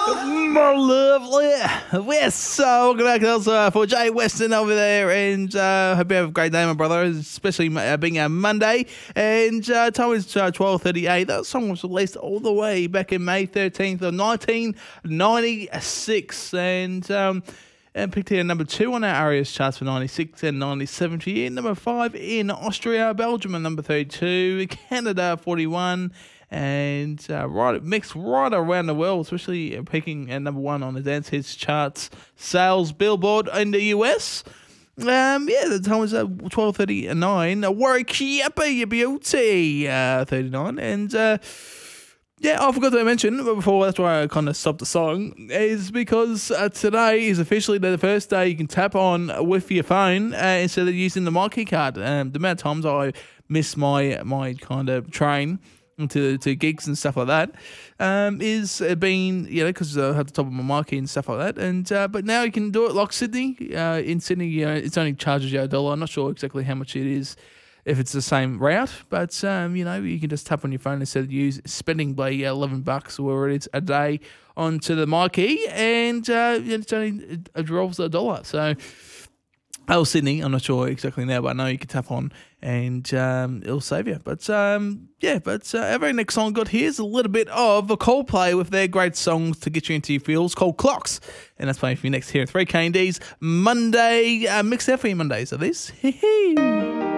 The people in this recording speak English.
My lovely West. So welcome back also for Jay Weston over there, and hope you have a great day, my brother, especially being a Monday. And time is 12:38. That song was released all the way back in May 13th of 1996, and picked here number 2 on our Arias charts for 96 and 97 for year. Number 5 in Austria, Belgium at number 32, Canada 41. And mixed right around the world, especially peaking at number 1 on the dance hits charts, sales Billboard in the US. The time was 12:39. Warwick Yappa, your beauty, 39. And I forgot to mention before. That's why I kind of stopped the song. Is because today is officially the first day you can tap on with your phone instead of using the MyKey card. The amount of times I miss my kind of train to gigs and stuff like that is being, because I have the top of my marquee and stuff like that, and but now you can do it like Sydney. In Sydney, it's only charges you $1. I'm not sure exactly how much it is if it's the same route, but you can just tap on your phone instead of spending by $11 or whatever it is a day onto the marquee, and it's only it rolls $1. So. Sydney, I'm not sure exactly now, but I know you can tap on and it'll save you. But our very next song got here is a little bit of a Coldplay with their great songs to get you into your feels called Clocks. And that's playing for you next here at 3K&D's Monday, mixed out for you Mondays, are these?